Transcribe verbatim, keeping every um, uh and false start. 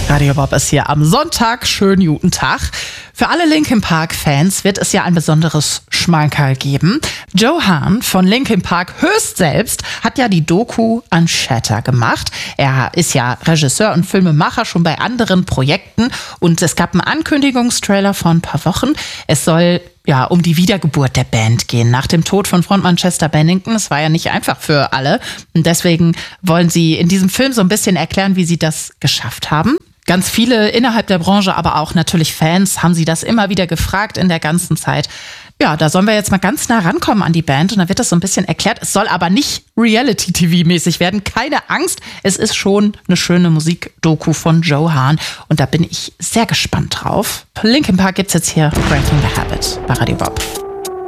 Radio Bob ist hier am Sonntag. Schönen guten Tag. Für alle Linkin Park-Fans wird es ja ein besonderes Schmankerl geben. Joe Hahn von Linkin Park höchst selbst hat ja die Doku Unshatter gemacht. Er ist ja Regisseur und Filmemacher schon bei anderen Projekten und es gab einen Ankündigungstrailer vor ein paar Wochen. Es soll ja um die Wiedergeburt der Band gehen. Nach dem Tod von Frontmann Chester Bennington. Es war ja nicht einfach für alle. Und deswegen wollen sie in diesem Film so ein bisschen erklären, wie sie das geschafft haben. Ganz viele innerhalb der Branche, aber auch natürlich Fans, haben sie das immer wieder gefragt in der ganzen Zeit. Ja, da sollen wir jetzt mal ganz nah rankommen an die Band und da wird das so ein bisschen erklärt. Es soll aber nicht Reality-T V-mäßig werden. Keine Angst, es ist schon eine schöne Musik-Doku von Joe Hahn und da bin ich sehr gespannt drauf. Linkin Park gibt's jetzt hier Breaking the Habit bei Radio Bob.